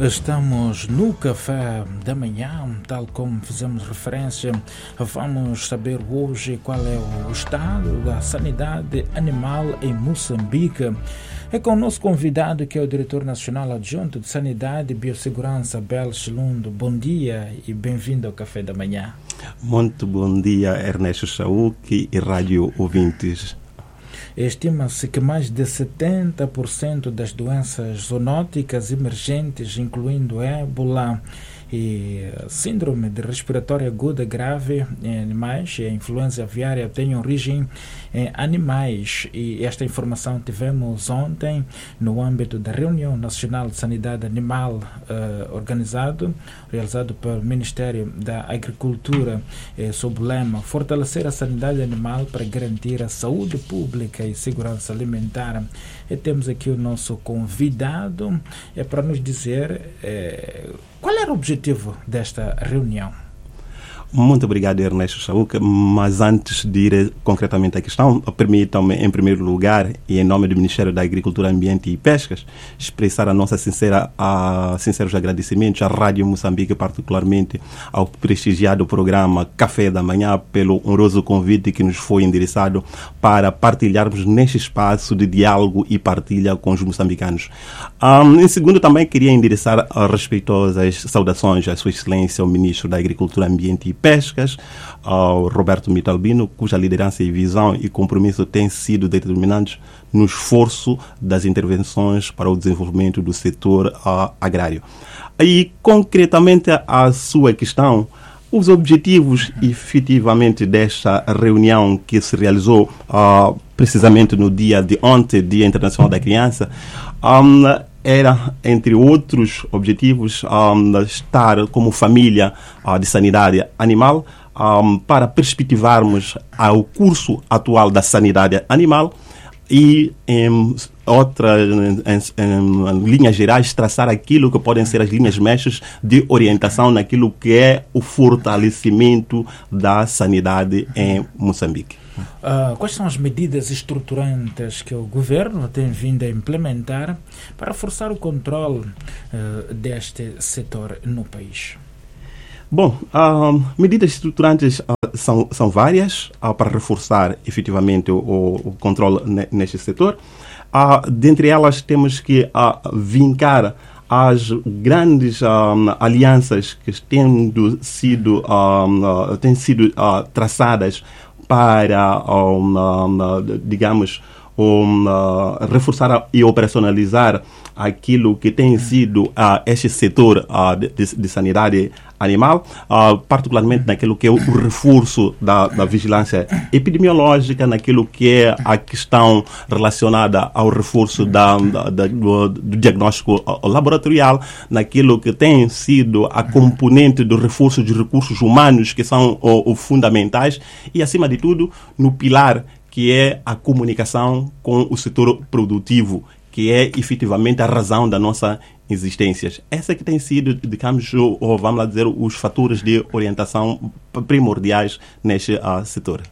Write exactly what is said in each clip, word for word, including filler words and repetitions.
Estamos no café da manhã, tal como fizemos referência. Vamos saber hoje qual é o estado da sanidade animal em Moçambique. É com o nosso convidado, que é o Diretor Nacional Adjunto de Sanidade e Biossegurança, Abel Chilundo. Bom dia e bem-vindo ao Café da Manhã. Muito bom dia, Ernesto Chauque e rádio ouvintes. Estima-se que mais de setenta por cento das doenças zoonóticas emergentes, incluindo ébola e síndrome de respiratória aguda grave em animais e a influenza aviária, têm origem em animais. E esta informação tivemos ontem no âmbito da Reunião Nacional de Sanidade Animal uh, organizado, realizado pelo Ministério da Agricultura, eh, sob o lema Fortalecer a Sanidade Animal para garantir a saúde pública e segurança alimentar. E temos aqui o nosso convidado é para nos dizer eh, qual era o objetivo desta reunião. Muito obrigado, Ernesto Chauque, mas antes de ir concretamente à questão, permitam-me, em primeiro lugar, e em nome do Ministério da Agricultura, Ambiente e Pescas, expressar a nossa sincera, a, sinceros agradecimentos à Rádio Moçambique, particularmente ao prestigiado programa Café da Manhã, pelo honroso convite que nos foi endereçado para partilharmos neste espaço de diálogo e partilha com os moçambicanos. Um, em segundo, também queria endereçar respeitosas saudações à Sua Excelência, o Ministro da Agricultura, Ambiente e Pescas, ao Roberto Mitalbino, cuja liderança e visão e compromisso têm sido determinantes no esforço das intervenções para o desenvolvimento do setor uh, agrário. E, concretamente, a sua questão, os objetivos, efetivamente, desta reunião que se realizou uh, precisamente no dia de ontem, Dia Internacional da Criança, um, era, entre outros objetivos, um, estar como família uh, de sanidade animal um, para perspectivarmos uh, o curso atual da sanidade animal e, em outras em, em, em linhas gerais, traçar aquilo que podem ser as linhas mestras de orientação naquilo que é o fortalecimento da sanidade em Moçambique. Uh, quais são as medidas estruturantes que o governo tem vindo a implementar para forçar o controle uh, deste setor no país? Bom, uh, medidas estruturantes uh, são, são várias uh, para reforçar efetivamente o, o controle ne, neste setor. Uh, dentre elas temos que uh, vincar as grandes um, alianças que têm sido, um, uh, têm sido uh, traçadas para, um, um, digamos, um, uh, reforçar e operacionalizar aquilo que tem sido uh, este setor uh, de, de sanidade animal, uh, particularmente naquilo que é o reforço da, da vigilância epidemiológica, naquilo que é a questão relacionada ao reforço da, da, da, do, do diagnóstico laboratorial, naquilo que tem sido a componente do reforço de recursos humanos, que são o, o fundamentais, e, acima de tudo, no pilar que é a comunicação com o setor produtivo, que é efetivamente a razão da nossa existência. Essa que tem sido, digamos, ou vamos lá dizer, os fatores de orientação primordiais neste uh, setor.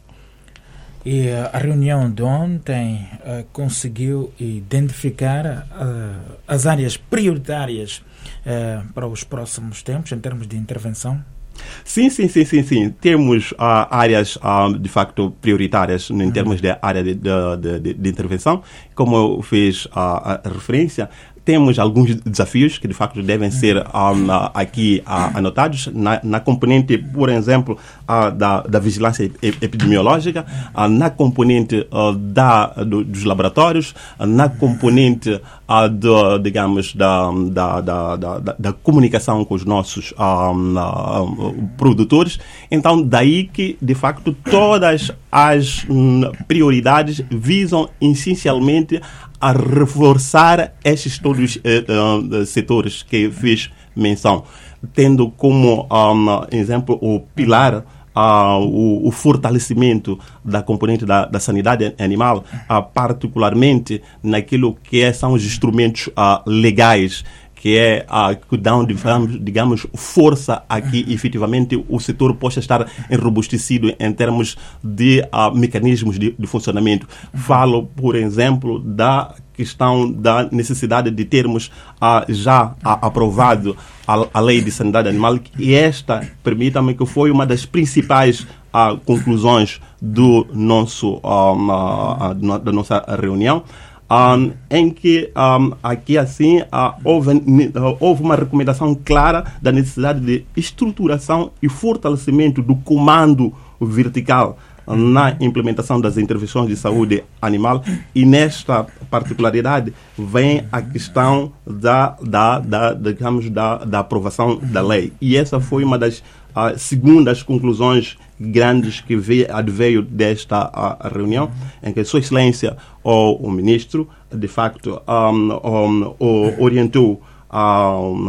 E a reunião de ontem uh, conseguiu identificar uh, as áreas prioritárias uh, para os próximos tempos, em termos de intervenção? Sim, sim, sim, sim, sim. Temos uh, áreas, uh, de facto, prioritárias em uhum. termos de área de, de, de, de intervenção. Como eu fiz uh, a referência, temos alguns desafios que, de facto, devem ser um, aqui uh, anotados na, na componente, por exemplo, uh, da, da vigilância epidemiológica, uh, na componente uh, da, do, dos laboratórios, uh, na componente, uh, do, digamos, da, da, da, da, da comunicação com os nossos um, uh, produtores. Então, daí que, de facto, todas as um, prioridades visam, essencialmente, a reforçar estes todos eh, uh, setores que fiz menção, tendo como um, exemplo o pilar, uh, o, o fortalecimento da componente da, da sanidade animal, uh, particularmente naquilo que são os instrumentos uh, legais que é uh, que dão, digamos, força a que efetivamente o setor possa estar enrobustecido em termos de uh, mecanismos de, de funcionamento. Falo, por exemplo, da questão da necessidade de termos uh, já uh, aprovado a, a Lei de Sanidade Animal, e esta, permita-me, que foi uma das principais uh, conclusões do nosso, um, uh, uh, da nossa reunião, um, em que um, aqui assim uh, houve, uh, houve uma recomendação clara da necessidade de estruturação e fortalecimento do comando vertical na implementação das intervenções de saúde animal, e nesta particularidade vem a questão da, da, da, digamos, da, da aprovação da lei. E essa foi uma das uh, segundas conclusões grandes que veio, adveio desta uh, reunião, em que Sua Excelência, o, o Ministro, de facto, um, um, o, orientou Uh,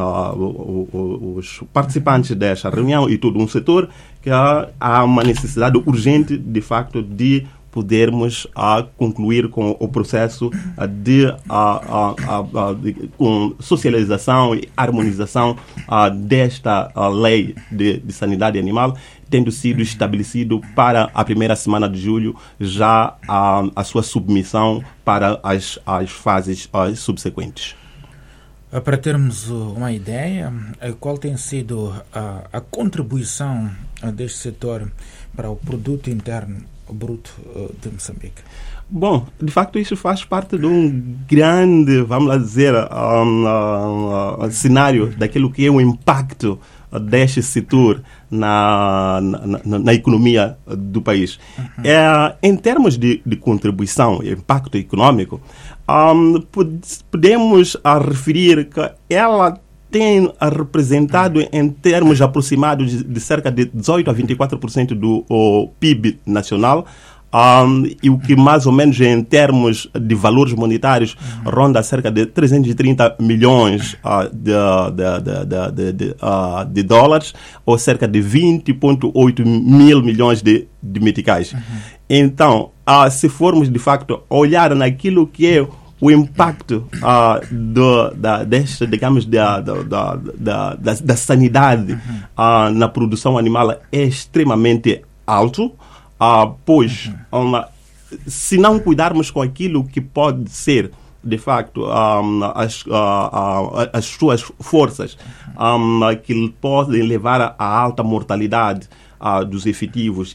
uh, os participantes desta reunião e todo um setor que uh, há uma necessidade urgente, de facto, de podermos uh, concluir com o processo uh, de, uh, uh, uh, uh, de com socialização e harmonização uh, desta uh, lei de, de sanidade animal, tendo sido estabelecido para a primeira semana de julho já uh, a sua submissão para as, as fases uh, subsequentes. Para termos uma ideia, qual tem sido a, a contribuição deste setor para o produto interno bruto de Moçambique? Bom, de facto isso faz parte de um grande, vamos lá dizer, um, um, um, cenário daquilo que é o impacto deste setor na, na, na economia do país. Uhum. É, em termos de, de contribuição e impacto econômico, um, podemos a, referir que ela tem a, representado em termos aproximados de, de cerca de dezoito a vinte e quatro por cento do o, P I B nacional, Um, e o que mais ou menos em termos de valores monetários ronda cerca de trezentos e trinta milhões uh, de, de, de, de, de, uh, de dólares, ou cerca de vinte vírgula oito mil milhões de, de meticais. Uhum. Então, uh, se formos de facto olhar naquilo que é o impacto uh, do, da, desta, digamos, da, da, da, da, da, da sanidade uh, na produção animal é extremamente alto. Uh, pois, uhum. uma, se não cuidarmos com aquilo que pode ser, de facto, um, as, uh, uh, as suas forças, um, que podem levar à alta mortalidade uh, dos efetivos